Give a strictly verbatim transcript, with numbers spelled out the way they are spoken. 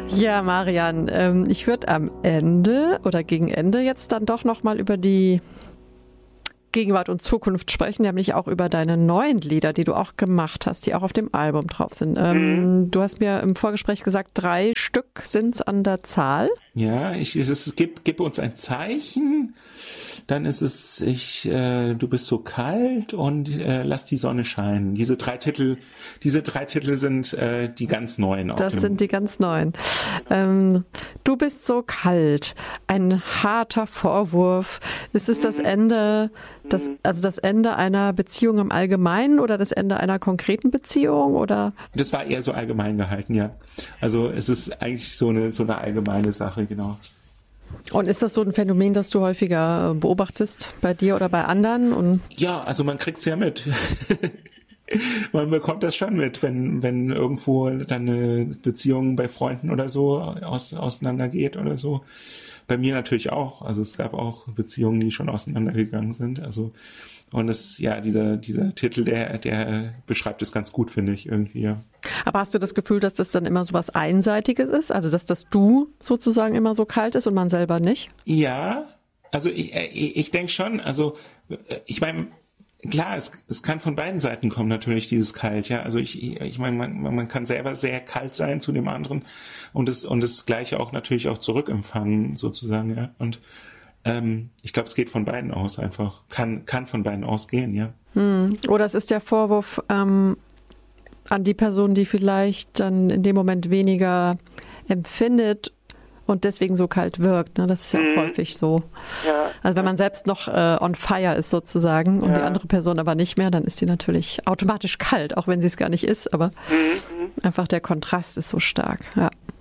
Ja, Marian, ähm, ich würde am Ende oder gegen Ende jetzt dann doch nochmal über die Gegenwart und Zukunft sprechen, nämlich auch über deine neuen Lieder, die du auch gemacht hast, die auch auf dem Album drauf sind. Ähm, mhm. Du hast mir im Vorgespräch gesagt, drei Stück sind es an der Zahl. Ja, ich, es ist, gib, gib uns ein Zeichen, dann ist es, ich, äh, du bist so kalt und äh, lass die Sonne scheinen. Diese drei Titel, diese drei Titel sind äh, die ganz neuen. Das sind die ganz neuen. Ähm, du bist so kalt, ein harter Vorwurf. Ist es das Ende, das, also das Ende einer Beziehung im Allgemeinen oder das Ende einer konkreten Beziehung oder? Das war eher so allgemein gehalten, ja. Also es ist eigentlich so eine so eine allgemeine Sache, genau. Und ist das so ein Phänomen, das du häufiger beobachtest bei dir oder bei anderen? Und ja, also man kriegt's ja mit. Man bekommt das schon mit, wenn wenn irgendwo dann eine Beziehung bei Freunden oder so aus, auseinandergeht oder so. Bei mir natürlich auch. Also es gab auch Beziehungen, die schon auseinandergegangen sind. Also und es ja dieser dieser Titel, der der beschreibt es ganz gut, finde ich irgendwie. Ja. Aber hast du das Gefühl, dass das dann immer so was Einseitiges ist? Also dass das Du sozusagen immer so kalt ist und man selber nicht? Ja, also ich ich, ich denke schon. Also ich meine, klar, es, es kann von beiden Seiten kommen natürlich, dieses Kalt, ja. Also ich, ich, ich meine, man, man kann selber sehr kalt sein zu dem anderen und das, und das Gleiche auch natürlich auch zurückempfangen, sozusagen, ja. Und ähm, ich glaube, es geht von beiden aus einfach. Kann, kann von beiden ausgehen, ja. Hm. Oder es ist der Vorwurf ähm, an die Person, die vielleicht dann in dem Moment weniger empfindet und deswegen so kalt wirkt. Ne? Das ist ja auch mhm. häufig so. Ja. Also wenn man selbst noch äh, on fire ist sozusagen und ja. die andere Person aber nicht mehr, dann ist sie natürlich automatisch kalt, auch wenn sie es gar nicht ist. Aber mhm. einfach der Kontrast ist so stark. Ja.